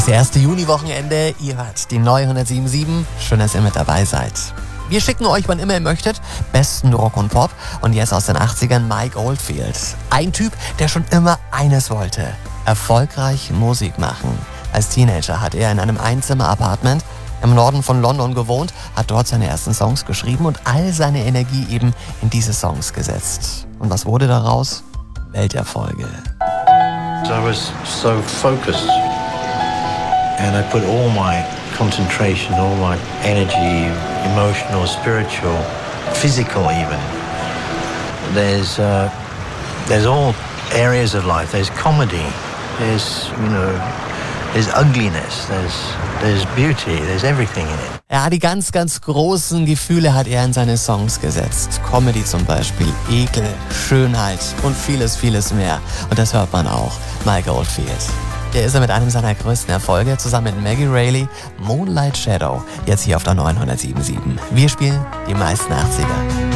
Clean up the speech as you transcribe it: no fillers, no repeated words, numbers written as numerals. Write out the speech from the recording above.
Das erste Juniwochenende, ihr hört die neue 107.7. Schön, dass ihr mit dabei seid. Wir schicken euch, wann immer ihr möchtet, besten Rock und Pop. Und jetzt aus den 80ern Mike Oldfield. Ein Typ, der schon immer eines wollte: erfolgreich Musik machen. Als Teenager hat er in einem Einzimmer-Apartment im Norden von London gewohnt, hat dort seine ersten Songs geschrieben und all seine Energie eben in diese Songs gesetzt. Und was wurde daraus? Welterfolge. I was so focused and I put all my concentration, all my energy, emotional, spiritual, physical even. There's all areas of life. There's comedy, there's ugliness, there's beauty, there's everything in it. Ja, die ganz, ganz großen Gefühle hat er in seine Songs gesetzt. Comedy zum Beispiel, Ekel, Schönheit und vieles, vieles mehr. Und das hört man auch. Mike Oldfield. Hier ist er mit einem seiner größten Erfolge zusammen mit Maggie Reilly, Moonlight Shadow, jetzt hier auf der 907.7. Wir spielen die meisten 80er.